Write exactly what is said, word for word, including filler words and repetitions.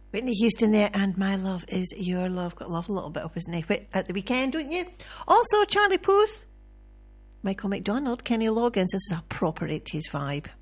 Whitney Houston there, and My Love Is Your Love. Got love a little bit up his neck at the weekend, don't you? Also, Charlie Puth, Michael McDonald, Kenny Loggins. This is a proper eighties vibe.